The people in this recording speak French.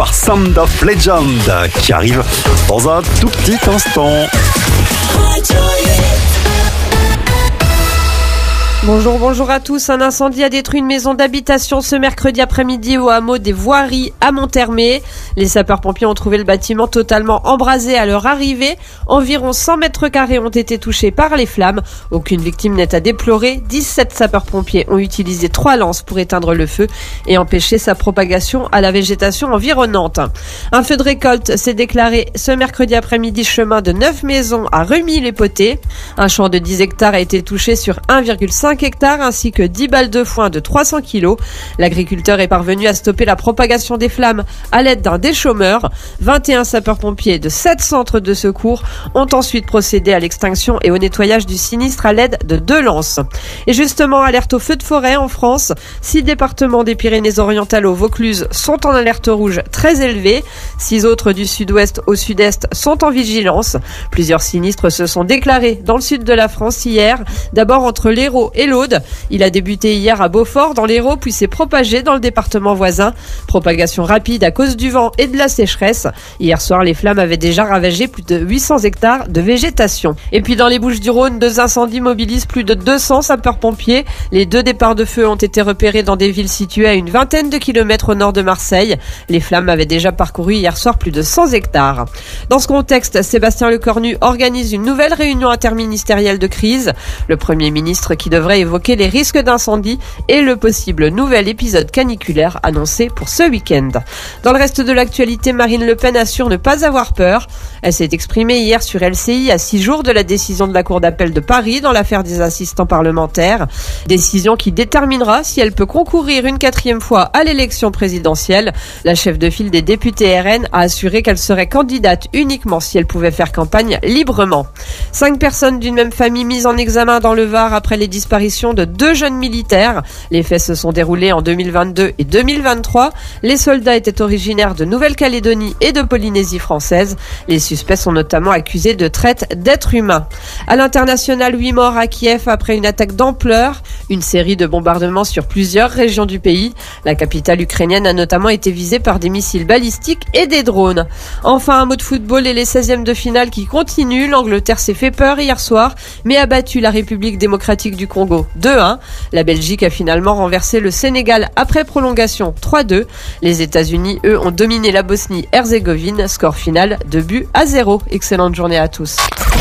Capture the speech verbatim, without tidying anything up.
par Sound of Legend qui arrive dans un tout petit instant. Bonjour, bonjour à tous. Un incendie a détruit une maison d'habitation ce mercredi après-midi au hameau des Voiries à Monthermé. Les sapeurs-pompiers ont trouvé le bâtiment totalement embrasé à leur arrivée. Environ cent mètres carrés ont été touchés par les flammes. Aucune victime n'est à déplorer. dix-sept sapeurs-pompiers ont utilisé trois lances pour éteindre le feu et empêcher sa propagation à la végétation environnante. Un feu de récolte s'est déclaré ce mercredi après-midi chemin de neuf maisons à Remy-les-Potées. Un champ de dix hectares a été touché sur un virgule cinq hectares ainsi que dix balles de foin de trois cents kilos. L'agriculteur est parvenu à stopper la propagation des flammes à l'aide d'un déchômeur. vingt et un sapeurs-pompiers de sept centres de secours ont ensuite procédé à l'extinction et au nettoyage du sinistre à l'aide de deux lances. Et justement, alerte au feu de forêt en France. Six départements des Pyrénées-Orientales au Vaucluse sont en alerte rouge très élevée. Six autres du sud-ouest au sud-est sont en vigilance. Plusieurs sinistres se sont déclarés dans le sud de la France hier. D'abord entre l'Hérault et l'Aude. Il a débuté hier à Beaufort dans l'Hérault puis s'est propagé dans le département voisin. Propagation rapide à cause du vent et de la sécheresse. Hier soir, les flammes avaient déjà ravagé plus de huit cents hectares de végétation. Et puis dans les Bouches-du-Rhône, deux incendies mobilisent plus de deux cents sapeurs-pompiers. Les deux départs de feu ont été repérés dans des villes situées à une vingtaine de kilomètres au nord de Marseille. Les flammes avaient déjà parcouru hier soir plus de cent hectares. Dans ce contexte, Sébastien Lecornu organise une nouvelle réunion interministérielle de crise. Le Premier ministre qui devrait évoquer les risques d'incendie et le possible nouvel épisode caniculaire annoncé pour ce week-end. Dans le reste de l'actualité, Marine Le Pen assure ne pas avoir peur. Elle s'est exprimée hier sur L C I à six jours de la décision de la Cour d'appel de Paris dans l'affaire des assistants parlementaires. Décision qui déterminera si elle peut concourir une quatrième fois à l'élection présidentielle. La chef de file des députés R N a assuré qu'elle serait candidate uniquement si elle pouvait faire campagne librement. Cinq personnes d'une même famille mises en examen dans le Var après les disparitions de deux jeunes militaires. Les faits se sont déroulés en deux mille vingt-deux et deux mille vingt-trois. Les soldats étaient originaires de Nouvelle-Calédonie et de Polynésie française. Les suspects sont notamment accusés de traite d'êtres humains. À l'international, huit morts à Kiev après une attaque d'ampleur. Une série de bombardements sur plusieurs régions du pays. La capitale ukrainienne a notamment été visée par des missiles balistiques et des drones. Enfin, un mot de football et les seizièmes de finale qui continuent. L'Angleterre s'est fait peur hier soir, mais a battu la République démocratique du Congo deux un. La Belgique a finalement renversé le Sénégal après prolongation trois deux. Les États-Unis, eux, ont dominé la Bosnie-Herzégovine. Score final deux buts à zéro. Excellente journée à tous.